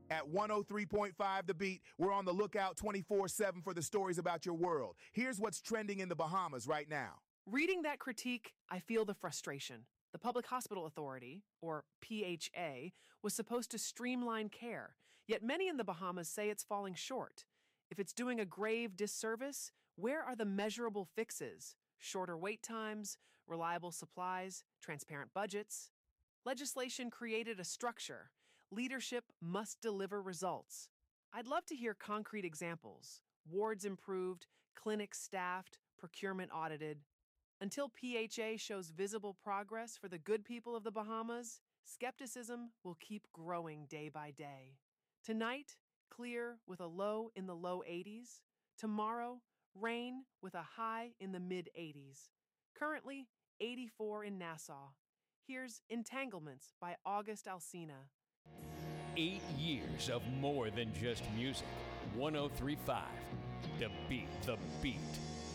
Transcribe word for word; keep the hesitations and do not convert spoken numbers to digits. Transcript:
At one oh three point five The Beat, we're on the lookout twenty-four seven for the stories about your world. Here's what's trending in the Bahamas right now. Reading that critique, I feel the frustration. The Public Hospital Authority, or P H A, was supposed to streamline care, yet many in the Bahamas say it's falling short. If it's doing a grave disservice, where are the measurable fixes? Shorter wait times, reliable supplies, transparent budgets. Legislation created a structure. Leadership must deliver results. I'd love to hear concrete examples. Wards improved, clinics staffed, procurement audited. Until P H A shows visible progress for the good people of the Bahamas, skepticism will keep growing day by day. Tonight, clear with a low in the low eighties. Tomorrow, rain with a high in the mid eighties. Currently, eighty-four in Nassau. Here's Entanglements by August Alsina. Eight years of more than just music. one oh three point five The Beat, The Beat.